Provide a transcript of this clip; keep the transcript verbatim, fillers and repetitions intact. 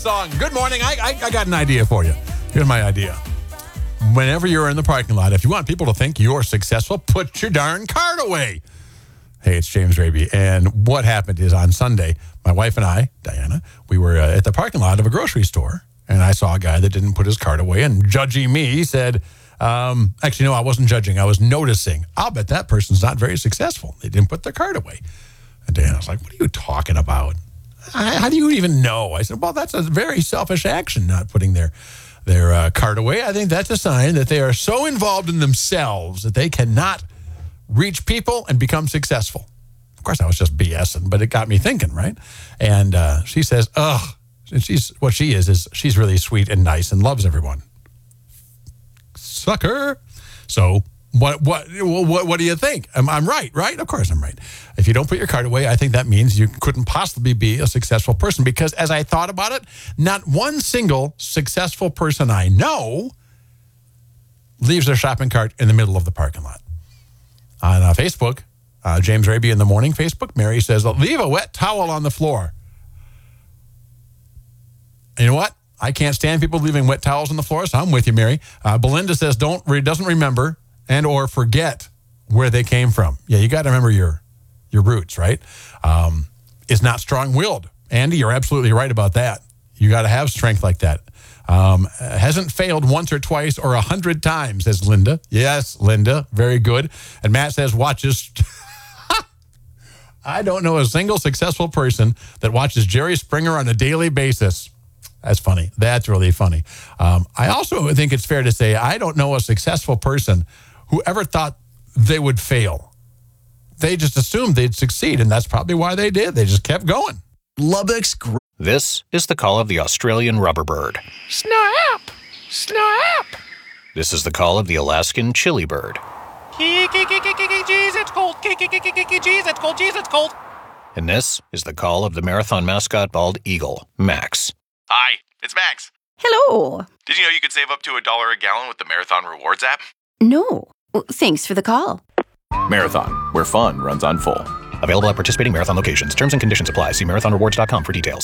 Song. Good morning. I, I I got an idea for you. Here's my idea. Whenever you're in the parking lot, if you want people to think you're successful, put your darn card away. Hey, it's James Raby. And what happened is on Sunday, my wife and I, Diana, we were uh, at the parking lot of a grocery store, and I saw a guy that didn't put his card away, and judging me, he said, um, actually, no, I wasn't judging. I was noticing. I'll bet that person's not very successful. They didn't put their card away. And Diana was like, what are you talking about? How do you even know? I said, well, that's a very selfish action, not putting their their uh, card away. I think that's a sign that they are so involved in themselves that they cannot reach people and become successful. Of course, I was just BSing, but it got me thinking, right? And uh, she says, ugh. And she's, what she is, is she's really sweet and nice and loves everyone. Sucker. So what what what what do you think? I'm, I'm right, right? Of course I'm right. If you don't put your card away, I think that means you couldn't possibly be a successful person, because as I thought about it, not one single successful person I know leaves their shopping cart in the middle of the parking lot. On uh, Facebook, uh, James Raby in the morning Facebook, Mary says, leave a wet towel on the floor. And you know what? I can't stand people leaving wet towels on the floor, so I'm with you, Mary. Uh, Belinda says, don't re- doesn't remember and or forget where they came from. Yeah, you got to remember your your roots, right? Um, is not strong-willed. Andy, you're absolutely right about that. You got to have strength like that. Um, hasn't failed once or twice or a hundred times, says Linda. Yes, Linda, very good. And Matt says, watches. I don't know a single successful person that watches Jerry Springer on a daily basis. That's funny. That's really funny. Um, I also think it's fair to say I don't know a successful person who ever thought they would fail. They just assumed they'd succeed, and that's probably why they did. They just kept going. Lubbock's. Gr- This is the call of the Australian rubberbird. Snap! Snap! This is the call of the Alaskan chili bird. Jeez, it's cold. Jeez, it's cold. Jeez, it's cold. And this is the call of the marathon mascot bald eagle, Max. Hi, it's Max. Hello. Did you know you could save up to a dollar a gallon with the Marathon Rewards app? No. Well, thanks for the call. Marathon, where fun runs on full. Available at participating marathon locations. Terms and conditions apply. See marathon rewards dot com for details.